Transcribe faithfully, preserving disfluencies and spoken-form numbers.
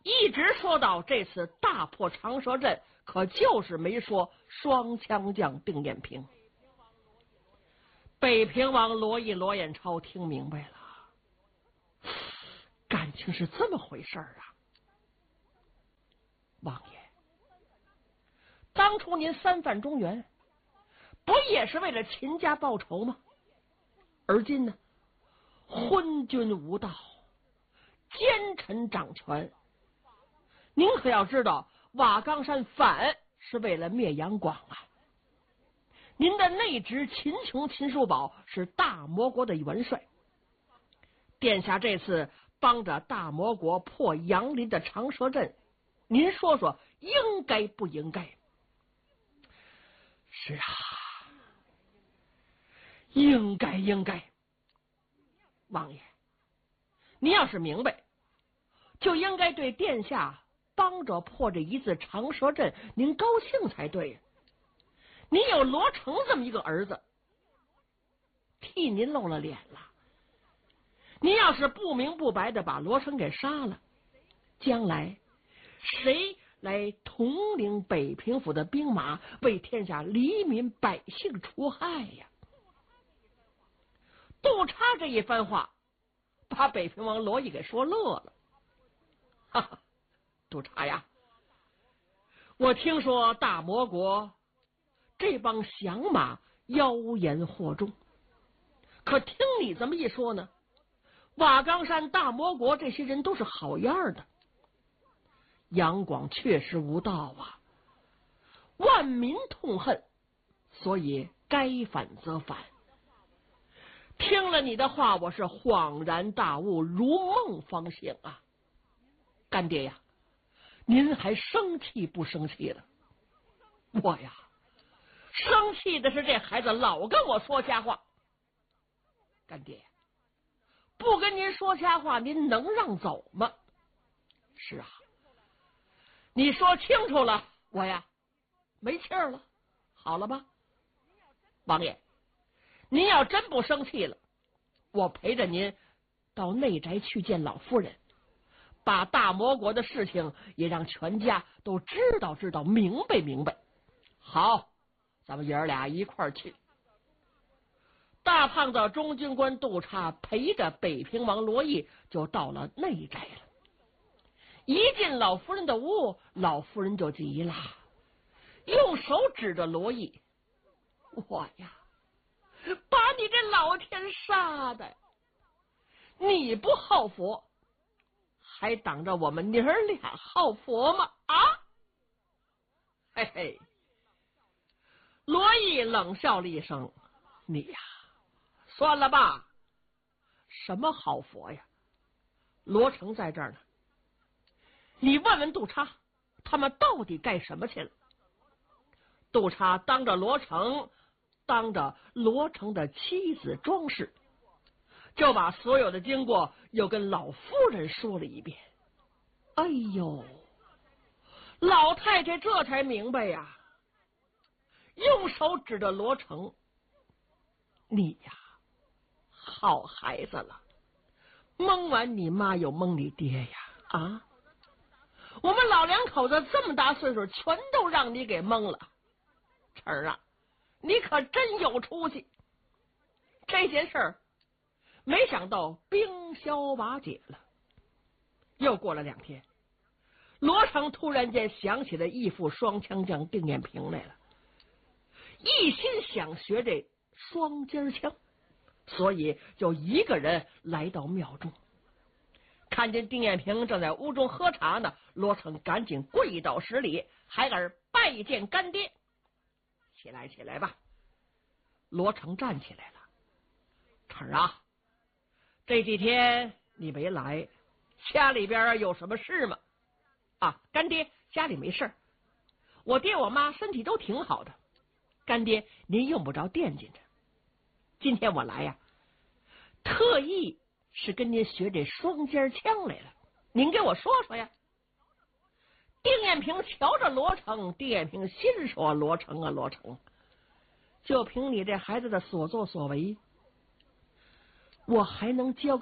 一直说到这次大破长蛇阵，可就是没说双枪将定眼平。北平王罗毅、罗彦超听明白了，感情是这么回事啊！王爷，当初您三犯中原，不也是为了秦家报仇吗？而今呢，昏君无道，奸臣掌权。您可要知道，瓦岗山反是为了灭杨广啊！您的内侄秦琼、秦叔宝是大魔国的元帅，殿下这次帮着大魔国破杨林的长蛇阵，您说说应该不应该？是啊，应该应该。王爷，您要是明白，就应该对殿下帮着破这一字长蛇阵您高兴才对呀。您有罗成这么一个儿子，替您露了脸了。您要是不明不白的把罗成给杀了，将来谁来统领北平府的兵马，为天下黎民百姓除害呀？杜叉这一番话把北平王罗毅给说乐了。哈哈，杜叉呀，我听说大魔国这帮降马妖言惑众，可听你这么一说呢，瓦岗山大魔国这些人都是好样的。杨广确实无道啊，万民痛恨，所以该反则反。听了你的话，我是恍然大悟，如梦方醒啊！干爹呀，您还生气不生气了？我呀，生气的是这孩子老跟我说瞎话。干爹，不跟您说瞎话，您能让走吗？是啊，你说清楚了，我呀没气儿了，好了吧？王爷，您要真不生气了，我陪着您到内宅去见老夫人，把大魔国的事情也让全家都知道知道，明白明白。好，咱们爷儿俩一块儿去。大胖子中军官杜叉陪着北平王罗毅就到了内宅了。一进老夫人的屋，老夫人就急了，用手指着罗毅：“我呀，把你这老天杀的！你不好佛，还挡着我们娘儿俩好佛吗？啊！”嘿嘿，罗毅冷笑了一声：“你呀，算了吧，什么好佛呀？罗成在这儿呢，你问问杜叉，他们到底干什么去了？”杜叉当着罗成，当着罗成的妻子庄氏，就把所有的经过又跟老夫人说了一遍。哎呦，老太太这才明白呀，用手指着罗成：“你呀，好孩子了，蒙完你妈又蒙你爹呀！啊，我们老两口子这么大岁数，全都让你给蒙了。成儿啊，你可真有出息！”这件事儿没想到冰消瓦解了。又过了两天，罗成突然间想起了义父双枪将定眼平来了，一心想学这双尖枪，所以就一个人来到庙中。看见定眼平正在屋中喝茶呢，罗成赶紧跪倒施礼，孩儿拜见干爹。起来起来吧。罗成站起来了：“成啊，这几天你没来，家里边有什么事吗？”“啊，干爹，家里没事，我爹我妈身体都挺好的，干爹您用不着惦记着。今天我来呀，特意是跟您学这双尖枪来了，您给我说说呀。”丁彦平瞧着罗成，丁彦平心说：“罗成啊，罗成，就凭你这孩子的所作所为，我还能教